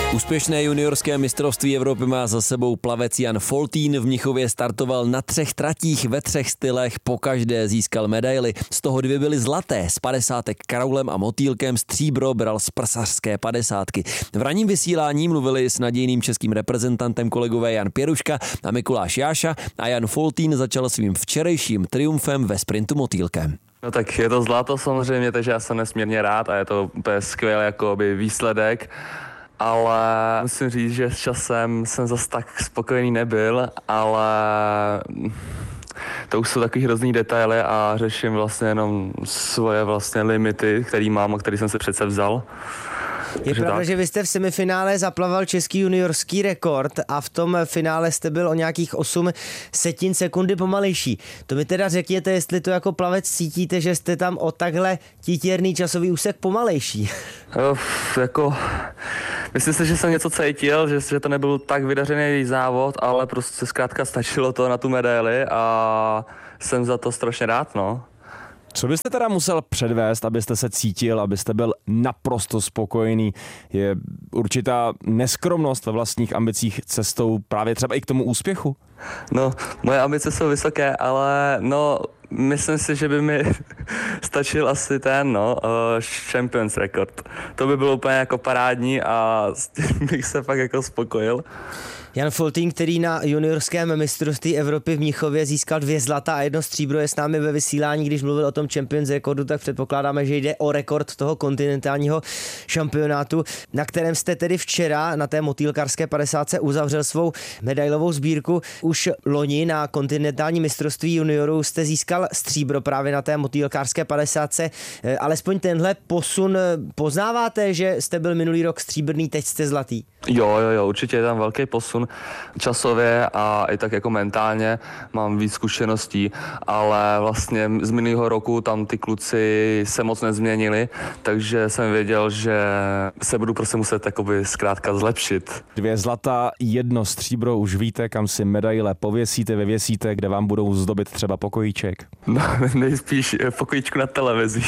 Úspěšné juniorské mistrovství Evropy má za sebou plavec Jan Foltín. V Mnichově startoval na 3 tratích ve 3 stylech, pokaždé získal medaily. Z toho 2 byly zlaté, z 50 kraulem a motýlkem, stříbro bral z prsařské 50. V ranním vysílání mluvili s nadějným českým reprezentantem kolegové Jan Pěruška a Mikuláš Jáša a Jan Foltín začal svým včerejším triumfem ve sprintu motýlkem. No tak je to zlato samozřejmě, takže já jsem nesmírně rád a je to úplně skvělý jakoby výsledek. Ale musím říct, že s časem jsem zase tak spokojený nebyl, ale to už jsou takový hrozný detaily a řeším vlastně jenom svoje vlastně limity, který mám a který jsem si přece vzal. Je pravda, že vy jste v semifinále zaplaval český juniorský rekord a v tom finále jste byl o nějakých 8 sekundy pomalejší. To mi teda řekněte, jestli to jako plavec cítíte, že jste tam o takhle titěrný časový úsek pomalejší. Myslím si, že jsem něco cítil, že to nebyl tak vydařený závod, ale prostě zkrátka stačilo to na tu medaili a jsem za to strašně rád, no. Co byste teda musel předvést, abyste se cítil, abyste byl naprosto spokojený? Je určitá neskromnost ve vlastních ambicích cestou právě třeba i k tomu úspěchu? No, moje ambice jsou vysoké, ale myslím si, že by mi stačil asi ten, Champions Record. To by bylo úplně jako parádní a s tím bych se fakt jako spokojil. Jan Foltín, který na juniorském mistrovství Evropy v Mnichově získal 2 zlata a 1 stříbro, je s námi ve vysílání. Když mluvil o tom Champions Recordu, tak předpokládáme, že jde o rekord toho kontinentálního šampionátu, na kterém jste tedy včera na té motýlkarské 50 uzavřel svou medailovou sbírku. Už loni na kontinentální mistrovství juniorů jste získal stříbro právě na té motýlkarské 50. Alespoň tenhle posun poznáváte, že jste byl minulý rok stříbrný, teď jste zlatý? Jo, určitě je tam velký posun časově a i tak jako mentálně mám víc zkušeností, ale vlastně z minulého roku tam ty kluci se moc nezměnili, takže jsem věděl, že se budu prostě muset jakoby zkrátka zlepšit. 2 zlata, 1 stříbro, už víte, kam si medaile pověsíte, vyvěsíte, kde vám budou zdobit třeba pokojíček? No, nejspíš pokojíčku na televizi.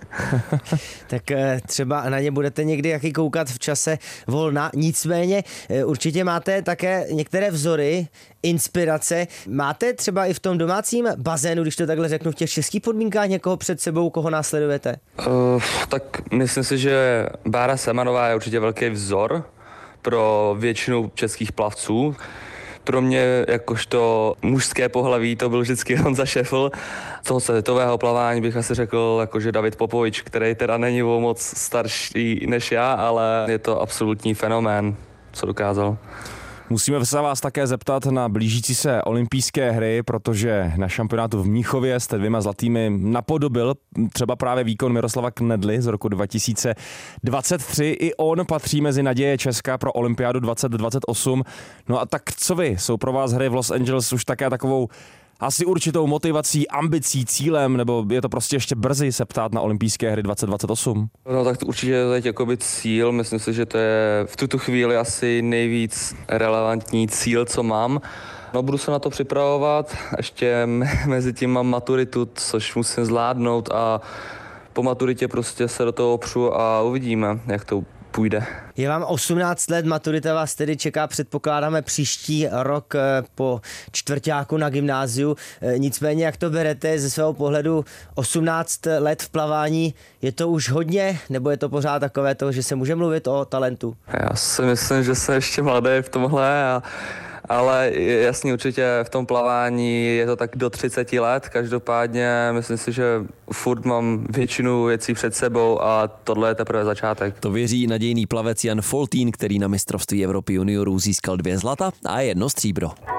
Tak třeba na ně budete někdy jaký koukat v čase volna. Nicméně určitě máte také některé vzory, inspirace. Máte třeba i v tom domácím bazénu, když to takhle řeknu, v těch českých podmínkách někoho před sebou, koho následujete? Tak myslím si, že Bára Semanová je určitě velký vzor pro většinu českých plavců. Pro mě jakožto mužské pohlaví to byl vždycky Honza Šefl. Z toho světového plavání bych asi řekl jakože David Popovič, který teda není moc starší než já, ale je to absolutní fenomén, co dokázal. Musíme se vás také zeptat na blížící se olympijské hry, protože na šampionátu v Mnichově jste 2 zlatými napodobil třeba právě výkon Miroslava Knedly z roku 2023. I on patří mezi naděje Česka pro olympiádu 2028. No a tak co vy? Jsou pro vás hry v Los Angeles už také takovou asi určitou motivací, ambicí, cílem, nebo je to prostě ještě brzy se ptát na olympijské hry 2028? No tak to určitě je teď jakoby cíl, myslím si, že to je v tuto chvíli asi nejvíc relevantní cíl, co mám. No budu se na to připravovat, ještě mezi tím mám maturitu, což musím zvládnout a po maturitě prostě se do toho opřu a uvidíme, jak to půjde. Je vám 18 let, maturita vás tedy čeká, předpokládáme, příští rok po čtvrťáku na gymnáziu. Nicméně, jak to berete ze svého pohledu 18 let v plavání, je to už hodně, nebo je to pořád takové to, že se může mluvit o talentu? Já si myslím, že jsem ještě mladý v tomhle, ale jasně určitě v tom plavání je to tak do 30 let. Každopádně myslím si, že furt mám většinu věcí před sebou a tohle je teprve začátek. To věří nadějný plavec Jan Foltín, který na mistrovství Evropy juniorů získal 2 zlata a 1 stříbro.